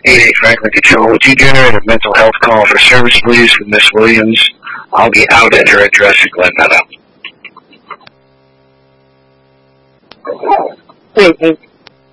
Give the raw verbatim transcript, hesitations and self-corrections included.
eight eight Franklin Control. Would you generate a mental health call for service, please, with Miss Williams? I'll be out at her address in Glen Meadow. Wait, wait.